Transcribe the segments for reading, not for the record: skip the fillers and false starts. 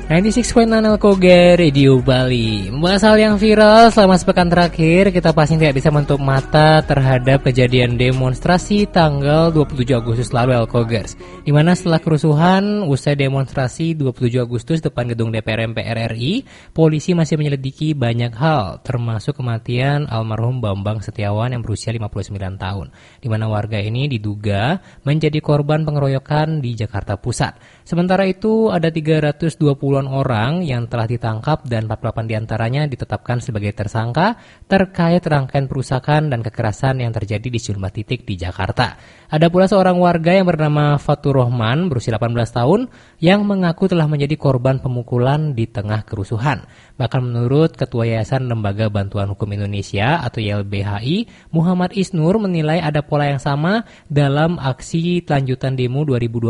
96.9 Elkoga Radio Bali. Membahas hal yang viral selama sepekan terakhir, kita pasti tidak bisa menutup mata terhadap kejadian demonstrasi tanggal 27 Agustus lalu Elkogers, di mana setelah kerusuhan usai demonstrasi 27 Agustus depan gedung DPR MPR RI, polisi masih menyelidiki banyak hal, termasuk kematian almarhum Bambang Setiawan yang berusia 59 tahun, di mana warga ini diduga menjadi korban pengeroyokan di Jakarta Pusat. Sementara itu ada 320-an orang yang telah ditangkap dan 48 diantaranya ditetapkan sebagai tersangka terkait rangkaian perusakan dan kekerasan yang terjadi di sejumlah titik di Jakarta. Ada pula seorang warga yang bernama Fatur Rahman berusia 18 tahun yang mengaku telah menjadi korban pemukulan di tengah kerusuhan. Bahkan menurut Ketua Yayasan Lembaga Bantuan Hukum Indonesia atau YLBHI, Muhammad Isnur menilai ada pola yang sama dalam aksi lanjutan demo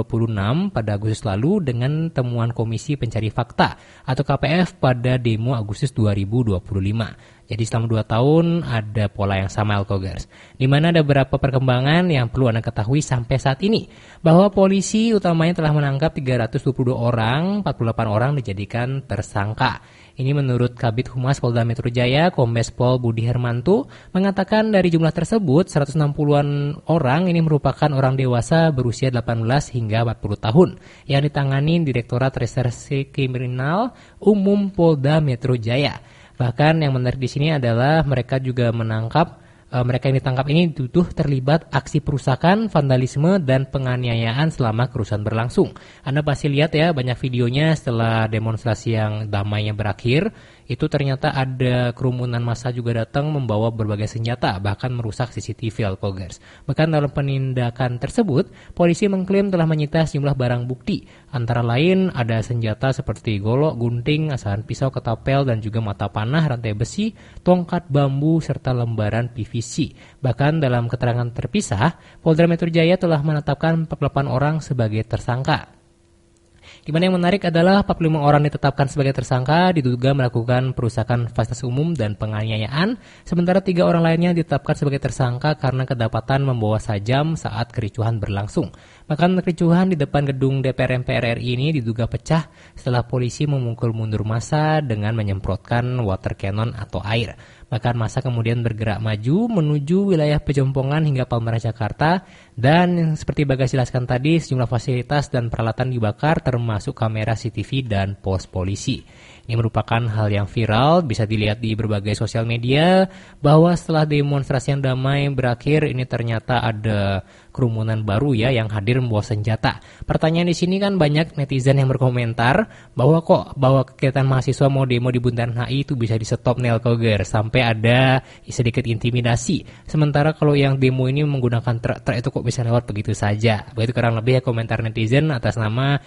2026 pada Agustus lalu dengan temuan Komisi Pencari Fakta atau KPF pada demo Agustus 2025. Jadi selama 2 tahun ada pola yang sama Elkogers, di mana ada beberapa perkembangan yang perlu Anda ketahui sampai saat ini, bahwa polisi utamanya telah menangkap 322 orang, 48 orang dijadikan tersangka. Ini menurut Kabid Humas Polda Metro Jaya, Kombes Pol Budi Hermanto, mengatakan dari jumlah tersebut 160-an orang ini merupakan orang dewasa berusia 18 hingga 40 tahun yang ditangani Direktorat Reserse Kriminal Umum Polda Metro Jaya. Bahkan yang menarik di sini adalah mereka juga menangkap mereka yang ditangkap ini dituduh terlibat aksi perusakan, vandalisme, dan penganiayaan selama kerusuhan berlangsung. Anda pasti lihat ya banyak videonya setelah demonstrasi yang damainya berakhir, itu ternyata ada kerumunan massa juga datang membawa berbagai senjata, bahkan merusak CCTV Elkogers. Bahkan dalam penindakan tersebut, polisi mengklaim telah menyita sejumlah barang bukti, antara lain ada senjata seperti golok, gunting, asahan pisau, ketapel, dan juga mata panah, rantai besi, tongkat bambu, serta lembaran PVC. Bahkan dalam keterangan terpisah, Polda Metro Jaya telah menetapkan 48 orang sebagai tersangka. Di mana yang menarik adalah 45 orang ditetapkan sebagai tersangka diduga melakukan perusakan fasilitas umum dan penganiayaan, sementara 3 orang lainnya ditetapkan sebagai tersangka karena kedapatan membawa sajam saat kericuhan berlangsung. Bahkan kericuhan di depan gedung DPR MPR RI ini diduga pecah setelah polisi memukul mundur massa dengan menyemprotkan water cannon atau air. Bahkan massa kemudian bergerak maju menuju wilayah Pejompongan hingga Palmerah Jakarta, dan seperti Bagas jelaskan tadi, sejumlah fasilitas dan peralatan dibakar termasuk kamera CCTV dan pos polisi. Ini merupakan hal yang viral, bisa dilihat di berbagai sosial media, bahwa setelah demonstrasi yang damai berakhir, ini ternyata ada kerumunan baru ya yang hadir membawa senjata. Pertanyaan di sini kan banyak netizen yang berkomentar bahwa kegiatan mahasiswa mau demo di Bundaran HI itu bisa di stop Elkoger sampai ada sedikit intimidasi. Sementara kalau yang demo ini menggunakan truk itu kok bisa lewat begitu saja. Begitu kurang lebih ya komentar netizen atas nama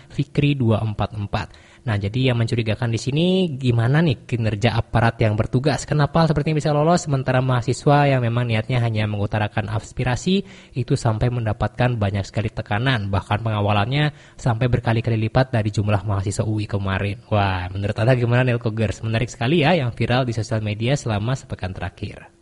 Fikri244. Nah, jadi yang mencurigakan di sini gimana nih kinerja aparat yang bertugas? Kenapa seperti ini bisa lolos sementara mahasiswa yang memang niatnya hanya mengutarakan aspirasi itu sampai mendapatkan banyak sekali tekanan, bahkan pengawalannya sampai berkali-kali lipat dari jumlah mahasiswa UI kemarin. Wah, menurut Anda gimana Elkogers? Menarik sekali ya yang viral di sosial media selama sepekan terakhir.